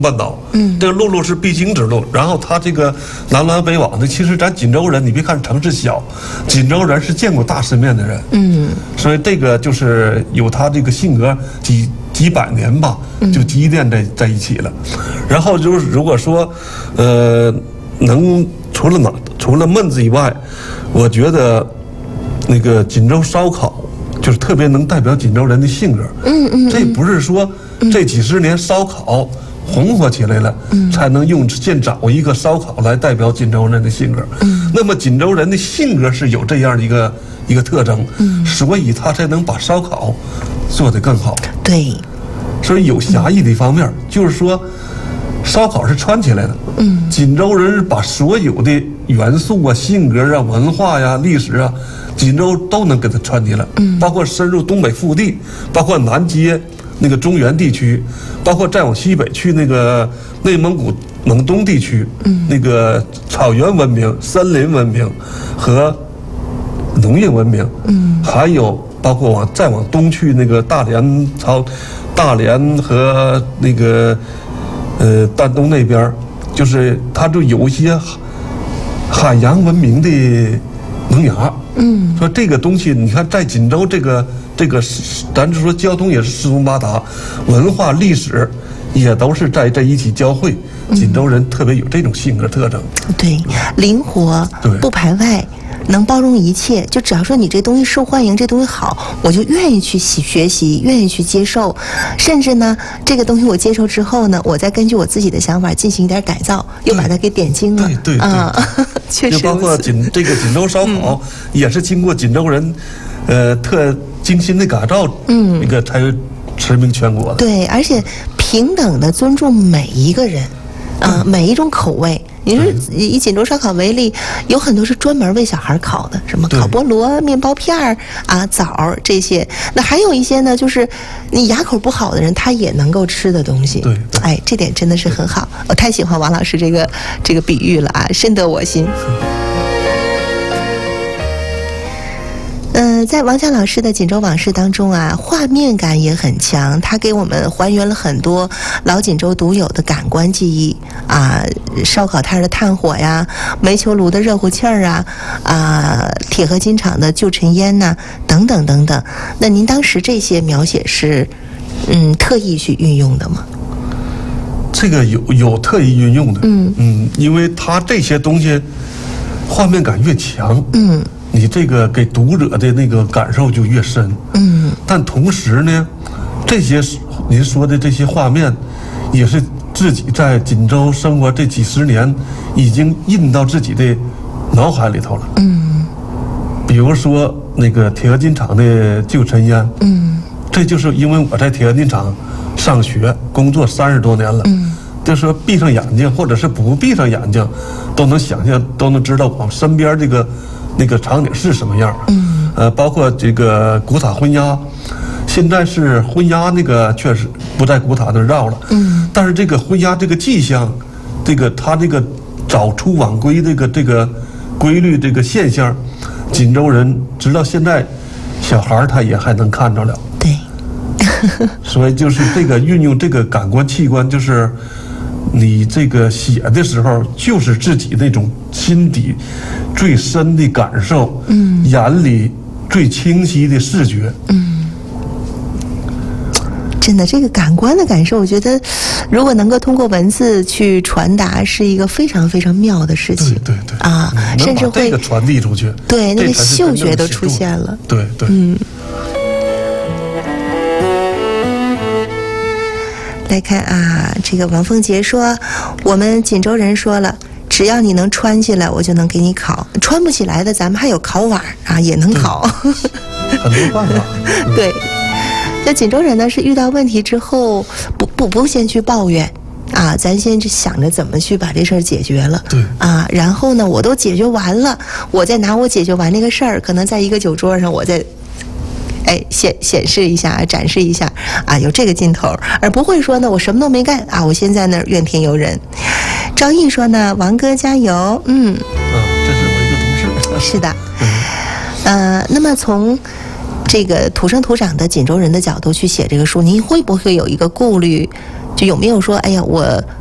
半岛，这个陆路是必经之路。然后他这个南来北往的，其实咱锦州人，你别看城市小，锦州人是见过大世面的人，所以这个就是有他这个性格几百年吧，就积淀在一起了。然后就是如果说，能除了焖子以外，我觉得那个锦州烧烤就是特别能代表锦州人的性格。这不是说这几十年烧烤红火起来了，才能现找一个烧烤来代表锦州人的性格。那么锦州人的性格是有这样一个特征，所以他才能把烧烤做得更好。 对， 所以有狭义的方面，就是说烧烤是串起来的。锦州人把所有的元素啊、性格啊、文化呀、历史啊，锦州都能给它串起来。包括深入东北腹地，包括南接那个中原地区，包括再往西北去那个内蒙古蒙东地区，那个草原文明、森林文明和农业文明，还有包括再往东去那个大连和那个丹东那边，就是它就有一些海洋文明的萌芽。说这个东西，你看在锦州这个，咱就说交通也是四通八达，文化历史也都是在一起交汇。锦州人特别有这种性格特征， 对，灵活，不排外。能包容一切，就只要说你这东西受欢迎，这东西好，我就愿意去学习，愿意去接受，甚至呢，这个东西我接受之后呢，我再根据我自己的想法进行一点改造，又把它给点睛了。 对啊， 确实。 就包括锦州烧烤，也是经过锦州人，特精心的改造，那个才驰名全国的。 对，而且平等的尊重每一个人，每一种口味。你说以锦州烧烤为例，有很多是专门为小孩烤的，什么烤菠萝、面包片儿啊、枣这些。那还有一些呢，就是你牙口不好的人，他也能够吃的东西。 对， 哎，这点真的是很好，我太喜欢王老师这个比喻了啊，深得我心。在王强老师的《锦州往事》当中啊，画面感也很强，他给我们还原了很多老锦州独有的感官记忆啊，烧烤摊的炭火呀，煤球炉的热乎气儿啊，铁合金厂的旧尘烟呐，等等等等。那您当时这些描写是特意去运用的吗？ 这个有特意运用的，因为他这些东西画面感越强，你这个给读者的那个感受就越深，但同时呢，这些您说的这些画面，也是自己在锦州生活这几十年，已经印到自己的脑海里头了。比如说那个铁合金厂的旧尘烟，这就是因为我在铁合金厂上学工作30多年了，就是说闭上眼睛或者是不闭上眼睛，都能想象，都能知道我们身边那个场景是什么样。包括这个古塔婚鸭，现在是婚鸭那个确实不在古塔那绕了，但是这个婚鸭这个迹象，它这个早出晚归这个规律这个现象，锦州人直到现在，小孩他也还能看着了。 对， 所以就是这个运用这个感官器官，就是你这个写的时候，就是自己那种心底最深的感受，眼里最清晰的视觉， 真的，这个感官的感受，我觉得如果能够通过文字去传达，是一个非常非常妙的事情。 对啊，甚至会这个传递出去， 对，那个嗅觉都出现了。 对。 来看啊，这个王凤杰说，我们锦州人说了，只要你能穿起来，我就能给你烤；穿不起来的，咱们还有烤碗啊，也能烤。 很多办法。 对，那锦州人呢，是遇到问题之后，不先去抱怨啊，咱先去想着怎么去把这事儿解决了。 对啊，然后呢，我都解决完了，我再拿我解决完那个事儿，可能在一个酒桌上，我再显示一下，展示一下啊，有这个劲头，而不会说呢，我什么都没干啊，我先在那儿怨天尤人。赵毅说呢，王哥加油， 这是我一个同事。 是的，那么从这个土生土长的锦州人的角度去写这个书，您会不会有一个顾虑， 就有没有说，哎呀，我